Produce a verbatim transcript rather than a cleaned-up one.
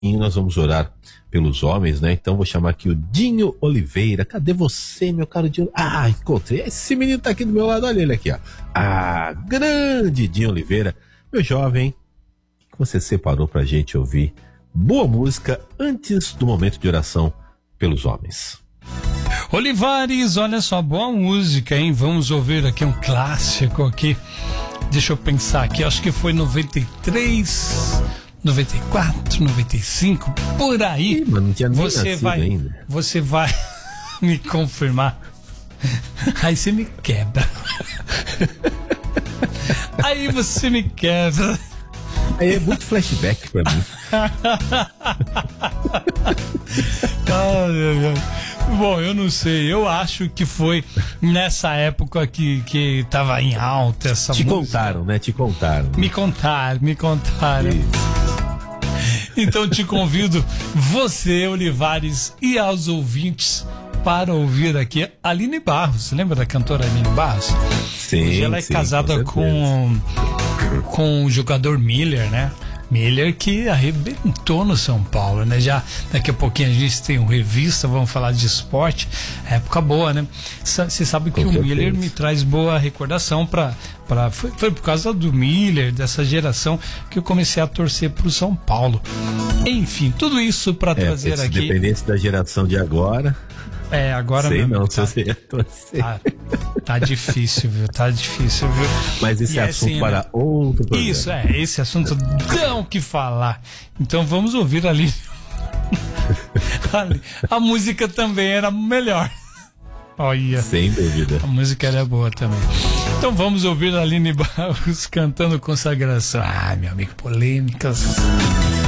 nós vamos orar pelos homens, né? Então vou chamar aqui o Dinho Oliveira. Cadê você, meu caro Dinho? Ah, encontrei. Esse menino tá aqui do meu lado, olha ele aqui, ó. Ah, grande Dinho Oliveira. Meu jovem, o que você separou pra gente ouvir boa música antes do momento de oração pelos homens? Olivares, olha só, boa música, hein? Vamos ouvir aqui um clássico aqui. Deixa eu pensar aqui, acho que foi noventa e três, noventa e quatro, noventa e cinco, por aí. Ih, mano, não tinha nem você vai, ainda. Você vai me confirmar. Aí você me quebra. Aí você me quebra. Aí é muito flashback pra mim. Ah, meu Deus. Bom, eu não sei, eu acho que foi nessa época que, que tava em alta essa Te música. contaram, né? Te contaram. Me contaram, me contaram. Isso. Então te convido, você, Olivares, e aos ouvintes, para ouvir aqui a Aline Barros. Lembra da cantora Aline Barros? Sim, Hoje ela é sim, casada com, com o jogador Miller, né? Miller, que arrebentou no São Paulo, né? Já daqui a pouquinho a gente tem um revista, vamos falar de esporte, época boa, né? Você sabe que com o certeza. Miller me traz boa recordação para para foi, foi por causa do Miller, dessa geração, que eu comecei a torcer pro São Paulo. Enfim, tudo isso para é, trazer se aqui. Independente da geração de agora. É, agora sei mesmo. não, Tá, se você ia torcer. Tá, tá difícil, viu? Tá difícil, viu? Mas esse e é é assunto assim, para né? outro programa. Isso, é, esse assunto dá o que falar. Então vamos ouvir ali. A música também era melhor. Olha. Sem dúvida. A música era boa também. Então vamos ouvir a Aline Barros cantando Consagração. Ah, meu amigo, polêmicas.